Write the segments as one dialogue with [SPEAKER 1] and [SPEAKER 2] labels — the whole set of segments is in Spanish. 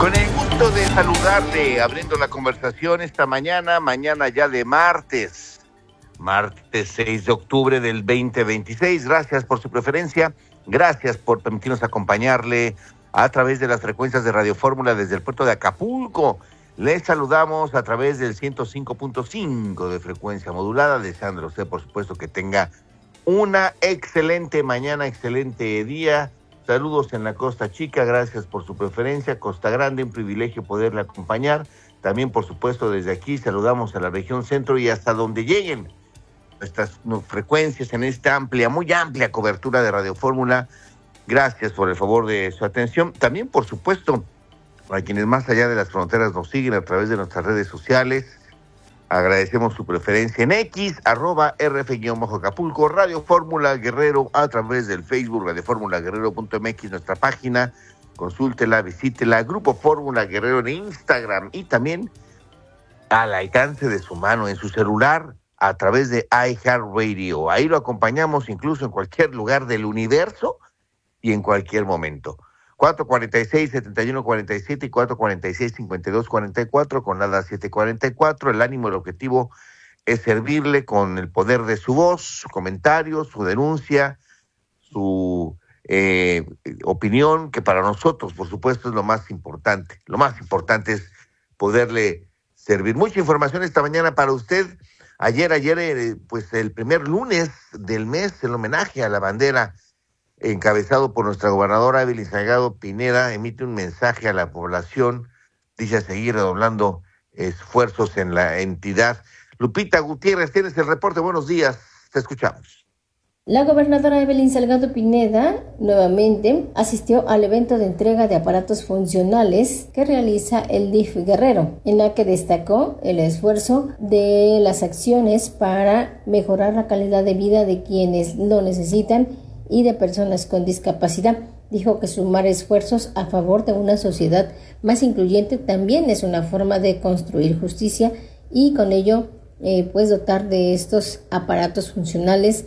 [SPEAKER 1] Con el gusto de saludarle, abriendo la conversación esta mañana ya de martes 6 de octubre del 2026. Gracias por su preferencia, gracias por permitirnos acompañarle a través de las frecuencias de Radio Fórmula desde el puerto de Acapulco. Les saludamos a través del 105.5 de frecuencia modulada, deseando a usted, por supuesto, que tenga una excelente mañana, excelente día. Saludos en la Costa Chica, gracias por su preferencia. Costa Grande, un privilegio poderle acompañar. También, por supuesto, desde aquí saludamos a la región centro y hasta donde lleguen nuestras frecuencias en esta muy amplia cobertura de Radio Fórmula. Gracias por el favor de su atención. También, por supuesto, para quienes más allá de las fronteras nos siguen a través de nuestras redes sociales, agradecemos su preferencia en X, @RF-Acapulco, Radio Fórmula Guerrero, a través del Facebook, radioformulaguerrero.mx, nuestra página, consúltela, visítela, Grupo Fórmula Guerrero en Instagram, y también al alcance de su mano, en su celular, a través de iHeartRadio. Ahí lo acompañamos incluso en cualquier lugar del universo y en cualquier momento. 446-7147 y 446-5244 con nada 744. El ánimo, el objetivo es servirle con el poder de su voz, su comentario, su denuncia, su opinión, que para nosotros, por supuesto, es lo más importante. Lo más importante es poderle servir. Mucha información esta mañana para usted. Ayer, pues el primer lunes del mes, el homenaje a la bandera, encabezado por nuestra gobernadora Evelyn Salgado Pineda, emite un mensaje a la población, dice a seguir redoblando esfuerzos en la entidad. Lupita Gutiérrez, tienes el reporte, buenos días, te escuchamos.
[SPEAKER 2] La gobernadora Evelyn Salgado Pineda nuevamente asistió al evento de entrega de aparatos funcionales que realiza el DIF Guerrero, en la que destacó el esfuerzo de las acciones para mejorar la calidad de vida de quienes lo necesitan y de personas con discapacidad. Dijo que sumar esfuerzos a favor de una sociedad más incluyente también es una forma de construir justicia, y con ello pues dotar de estos aparatos funcionales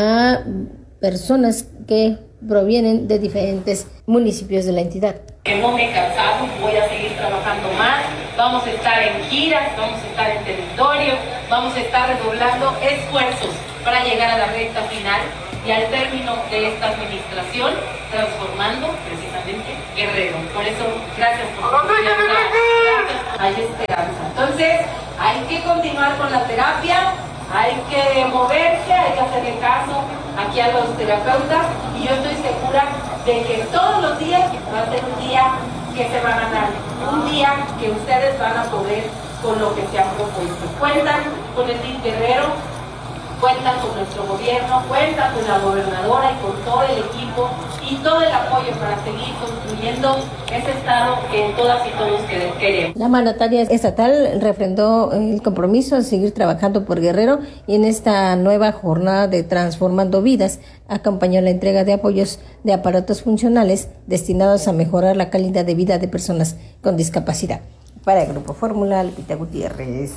[SPEAKER 2] a personas que provienen de diferentes municipios de la entidad.
[SPEAKER 3] Que no me he cansado, voy a seguir trabajando más, vamos a estar en giras, vamos a estar en territorio, vamos a estar redoblando esfuerzos para llegar a la recta final y al término de esta administración, transformando precisamente Guerrero. Por eso, gracias por su confianza, gracias, hay esperanza. Entonces, hay que continuar con la terapia, hay que moverse, hay que hacerle caso aquí a los terapeutas, y yo estoy segura de que todos los días va a ser un día que se va a ganar, un día que ustedes van a poder con lo que se han propuesto. Cuentan con el DIF Guerrero, cuentan con nuestro gobierno, cuentan con la gobernadora y con todo el equipo y todo el apoyo para seguir construyendo ese estado que todas y todos queremos.
[SPEAKER 2] La mandataria estatal refrendó el compromiso de seguir trabajando por Guerrero, y en esta nueva jornada de Transformando Vidas acompañó la entrega de apoyos de aparatos funcionales destinados a mejorar la calidad de vida de personas con discapacidad. Para el Grupo Fórmula, Lupita Gutiérrez.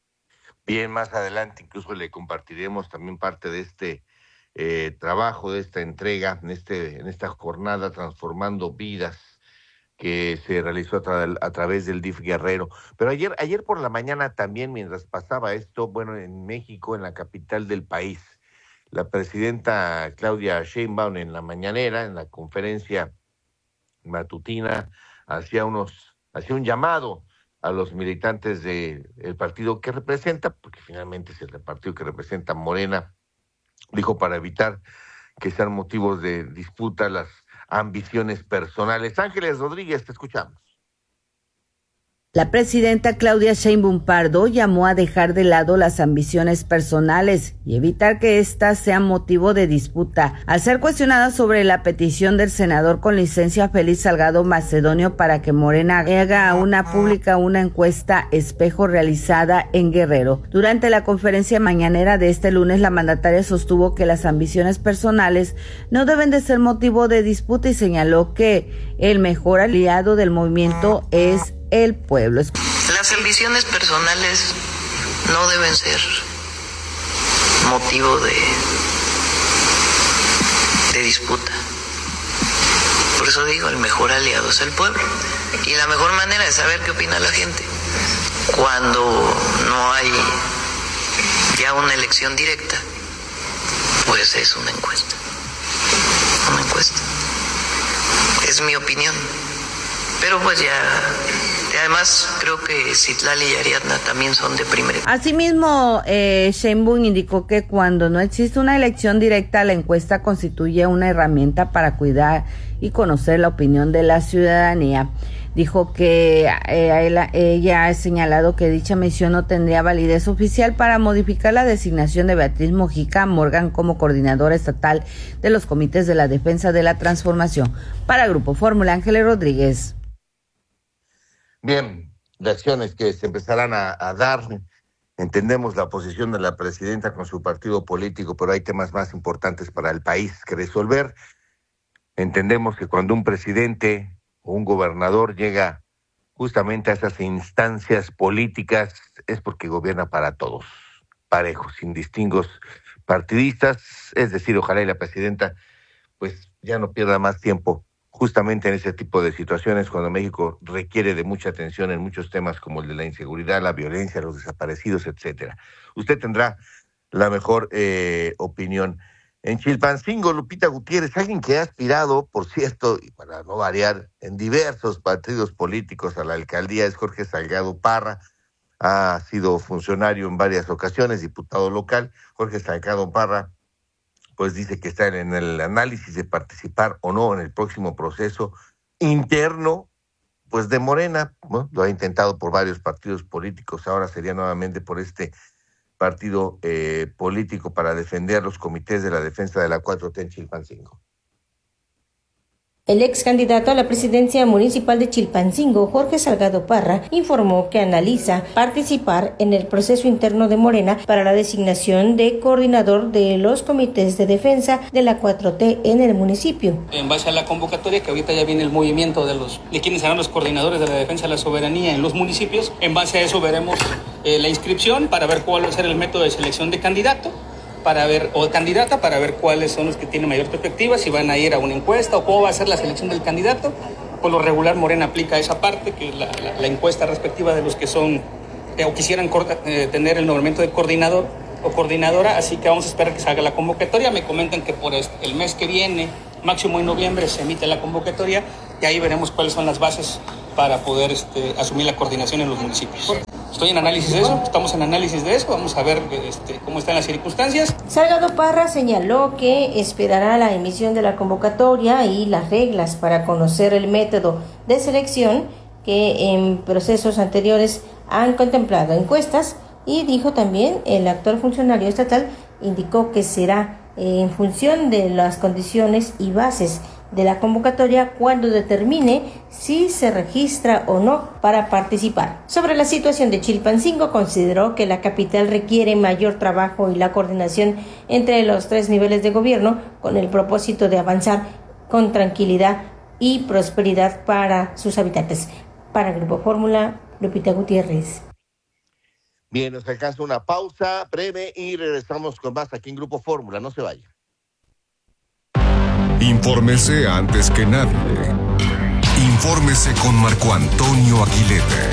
[SPEAKER 1] Bien, más adelante incluso le compartiremos también parte de este trabajo, de esta entrega, en esta jornada Transformando Vidas que se realizó a través del DIF Guerrero. Pero ayer por la mañana también, mientras pasaba esto, bueno, en México, en la capital del país, la presidenta Claudia Sheinbaum en la mañanera, en la conferencia matutina, hacía un llamado a los militantes del partido que representa, porque finalmente es el partido que representa Morena, dijo, para evitar que sean motivos de disputa las ambiciones personales. Ángeles Rodríguez, te escuchamos.
[SPEAKER 4] La presidenta Claudia Sheinbaum Pardo llamó a dejar de lado las ambiciones personales y evitar que éstas sean motivo de disputa. Al ser cuestionada sobre la petición del senador con licencia Félix Salgado Macedonio para que Morena haga pública una encuesta espejo realizada en Guerrero. Durante la conferencia mañanera de este lunes, la mandataria sostuvo que las ambiciones personales no deben de ser motivo de disputa y señaló que el mejor aliado del movimiento es el pueblo.
[SPEAKER 5] Las ambiciones personales no deben ser motivo de disputa, Por eso digo, el mejor aliado es el pueblo. Y la mejor manera de saber qué opina la gente, cuando no hay ya una elección directa, pues es una encuesta. Una encuesta. Es mi opinión. Pero pues ya, además creo que Citlali y Ariadna también son de primera.
[SPEAKER 4] Asimismo, Sheinbaum indicó que cuando no existe una elección directa, la encuesta constituye una herramienta para cuidar y conocer la opinión de la ciudadanía. Dijo que ella ha señalado que dicha misión no tendría validez oficial para modificar la designación de Beatriz Mojica Morgan como coordinadora estatal de los comités de la defensa de la transformación. Para Grupo Fórmula, Ángeles Rodríguez.
[SPEAKER 1] Bien, reacciones que se empezarán a dar. Entendemos la posición de la presidenta con su partido político, pero hay temas más importantes para el país que resolver. Entendemos que cuando un presidente o un gobernador llega justamente a esas instancias políticas es porque gobierna para todos, parejos, sin distingos partidistas. Es decir, ojalá y la presidenta pues ya no pierda más tiempo justamente en ese tipo de situaciones cuando México requiere de mucha atención en muchos temas como el de la inseguridad, la violencia, los desaparecidos, etcétera. Usted tendrá la mejor opinión. En Chilpancingo, Lupita Gutiérrez, alguien que ha aspirado, por cierto, y para no variar, en diversos partidos políticos a la alcaldía es Jorge Salgado Parra. Ha sido funcionario en varias ocasiones, diputado local. Jorge Salgado Parra pues dice que está en el análisis de participar o no en el próximo proceso interno, pues de Morena, ¿no? Lo ha intentado por varios partidos políticos, ahora sería nuevamente por este partido político para defender los comités de la defensa de la 4T en Chilpancingo.
[SPEAKER 2] El ex candidato a la presidencia municipal de Chilpancingo, Jorge Salgado Parra, informó que analiza participar en el proceso interno de Morena para la designación de coordinador de los comités de defensa de la 4T en el municipio.
[SPEAKER 6] En base a la convocatoria, que ahorita ya viene el movimiento de quienes serán los coordinadores de la defensa de la soberanía en los municipios, en base a eso veremos la inscripción para ver cuál va a ser el método de selección de candidato, candidata, para ver cuáles son los que tienen mayor perspectiva, si van a ir a una encuesta o cómo va a ser la selección del candidato. Por lo regular Morena aplica esa parte, que es la encuesta respectiva de los que son o quisieran tener el nombramiento de coordinador o coordinadora, así que vamos a esperar que salga la convocatoria. Me comentan que por el mes que viene, máximo en noviembre, se emite la convocatoria y ahí veremos cuáles son las bases para poder asumir la coordinación en los municipios. Estoy en análisis de eso, estamos en análisis de eso, vamos a ver cómo están las circunstancias.
[SPEAKER 2] Salgado Parra señaló que esperará la emisión de la convocatoria y las reglas para conocer el método de selección que en procesos anteriores han contemplado encuestas, y dijo también el actual funcionario estatal indicó que será en función de las condiciones y bases de la convocatoria cuando determine si se registra o no para participar. Sobre la situación de Chilpancingo, consideró que la capital requiere mayor trabajo y la coordinación entre los 3 niveles de gobierno con el propósito de avanzar con tranquilidad y prosperidad para sus habitantes. Para Grupo Fórmula, Lupita Gutiérrez.
[SPEAKER 1] Bien, nos alcanza una pausa breve y regresamos con más aquí en Grupo Fórmula. No se vaya.
[SPEAKER 7] Infórmese antes que nadie. Infórmese con Marco Antonio Aguilera.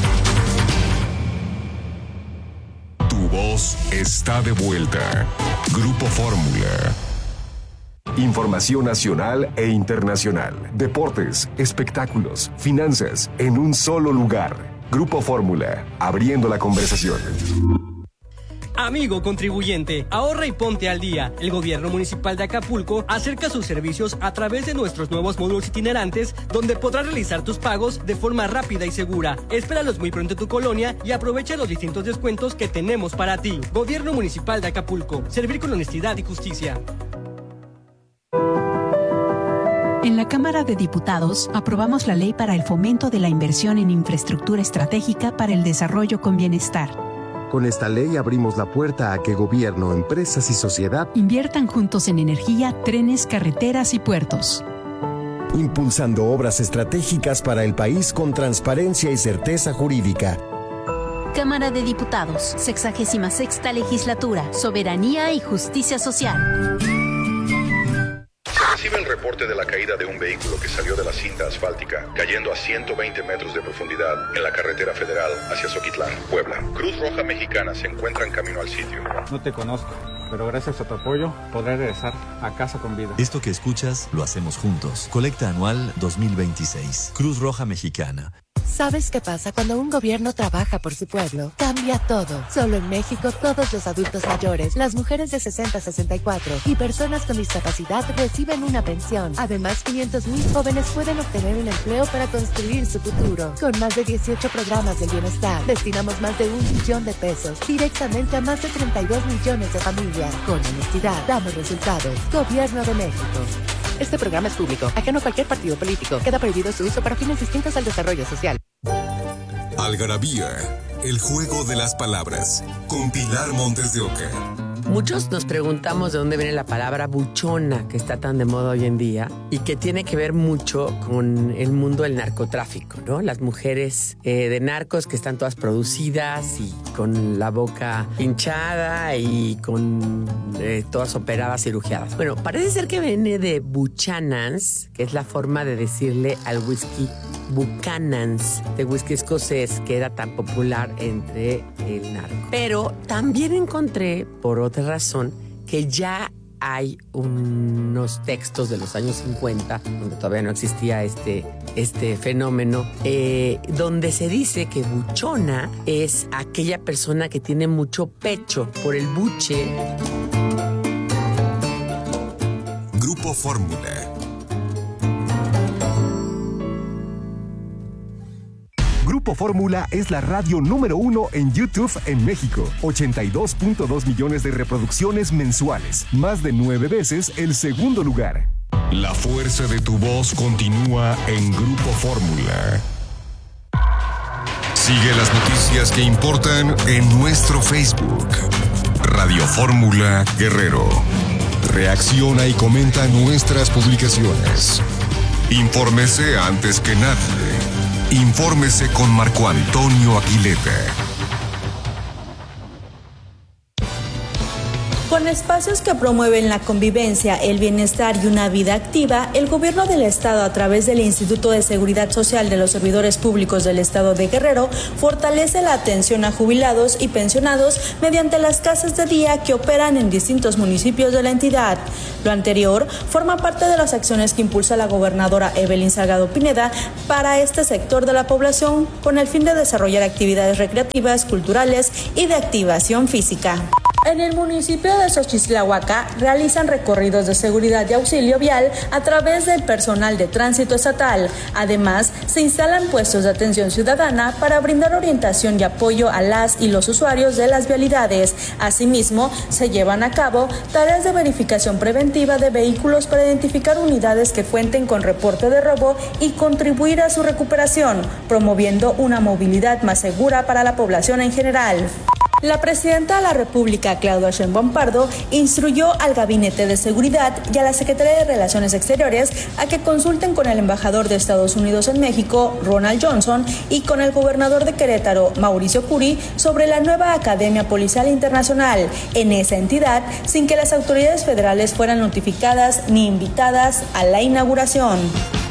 [SPEAKER 7] Tu voz está de vuelta. Grupo Fórmula. Información nacional e internacional. Deportes, espectáculos, finanzas, en un solo lugar. Grupo Fórmula, abriendo la conversación.
[SPEAKER 8] Amigo contribuyente, ahorra y ponte al día. El gobierno municipal de Acapulco acerca sus servicios a través de nuestros nuevos módulos itinerantes, donde podrás realizar tus pagos de forma rápida y segura. Espéralos muy pronto en tu colonia y aprovecha los distintos descuentos que tenemos para ti. Gobierno municipal de Acapulco, servir con honestidad y justicia.
[SPEAKER 9] En la Cámara de Diputados aprobamos la ley para el fomento de la inversión en infraestructura estratégica para el desarrollo con bienestar.
[SPEAKER 10] Con esta ley abrimos la puerta a que gobierno, empresas y sociedad
[SPEAKER 9] inviertan juntos en energía, trenes, carreteras y puertos.
[SPEAKER 10] Impulsando obras estratégicas para el país con transparencia y certeza jurídica.
[SPEAKER 11] Cámara de Diputados, 66ª Legislatura, Soberanía y Justicia Social.
[SPEAKER 12] recibe el reporte de la caída de un vehículo que salió de la cinta asfáltica, cayendo a 120 metros de profundidad en la carretera federal hacia Zoquitlán, Puebla. Cruz Roja Mexicana se encuentra en camino al sitio.
[SPEAKER 13] No te conozco, pero gracias a tu apoyo podré regresar a casa con vida.
[SPEAKER 14] Esto que escuchas lo hacemos juntos. Colecta anual 2026. Cruz Roja Mexicana.
[SPEAKER 15] ¿Sabes qué pasa cuando un gobierno trabaja por su pueblo? Cambia todo. Solo en México, todos los adultos mayores, las mujeres de 60 a 64 y personas con discapacidad reciben una pensión. Además, 500,000 jóvenes pueden obtener un empleo para construir su futuro. Con más de 18 programas del bienestar, destinamos más de 1 billón de pesos directamente a más de 32 millones de familias. Con honestidad, damos resultados. Gobierno de México. Este programa es público, ajeno a cualquier partido político. Queda prohibido su uso para fines distintos al desarrollo social.
[SPEAKER 7] Algarabía, el juego de las palabras, con Pilar Montes de Oca.
[SPEAKER 16] Muchos nos preguntamos de dónde viene la palabra buchona, que está tan de moda hoy en día y que tiene que ver mucho con el mundo del narcotráfico, ¿no? Las mujeres de narcos que están todas producidas y con la boca hinchada y con todas operadas, cirugiadas. Bueno, parece ser que viene de Buchanans, que es la forma de decirle al whisky Buchanan's, de whisky escocés, que era tan popular entre el narco. Pero también encontré, por otra razón, que ya hay unos textos de los años 50, donde todavía no existía este fenómeno, donde se dice que buchona es aquella persona que tiene mucho pecho por el buche.
[SPEAKER 7] Grupo Fórmula.
[SPEAKER 10] Grupo Fórmula es la radio número 1 en YouTube en México. 82.2 millones de reproducciones mensuales. Más de 9 veces el segundo lugar.
[SPEAKER 7] La fuerza de tu voz continúa en Grupo Fórmula. Sigue las noticias que importan en nuestro Facebook. Radio Fórmula Guerrero. Reacciona y comenta nuestras publicaciones. Infórmese antes que nadie. Infórmese con Marco Antonio Aguilera.
[SPEAKER 17] Con espacios que promueven la convivencia, el bienestar y una vida activa, el Gobierno del Estado, a través del Instituto de Seguridad Social de los Servidores Públicos del Estado de Guerrero, fortalece la atención a jubilados y pensionados mediante las casas de día que operan en distintos municipios de la entidad. Lo anterior forma parte de las acciones que impulsa la gobernadora Evelyn Salgado Pineda para este sector de la población, con el fin de desarrollar actividades recreativas, culturales y de activación física. En el municipio de Xochislahuaca realizan recorridos de seguridad y auxilio vial a través del personal de tránsito estatal. Además, se instalan puestos de atención ciudadana para brindar orientación y apoyo a las y los usuarios de las vialidades. Asimismo, se llevan a cabo tareas de verificación preventiva de vehículos para identificar unidades que cuenten con reporte de robo y contribuir a su recuperación, promoviendo una movilidad más segura para la población en general. La presidenta de la República, Claudia Sheinbaum Pardo, instruyó al Gabinete de Seguridad y a la Secretaría de Relaciones Exteriores a que consulten con el embajador de Estados Unidos en México, Ronald Johnson, y con el gobernador de Querétaro, Mauricio Curi, sobre la nueva Academia Policial Internacional en esa entidad, sin que las autoridades federales fueran notificadas ni invitadas a la inauguración.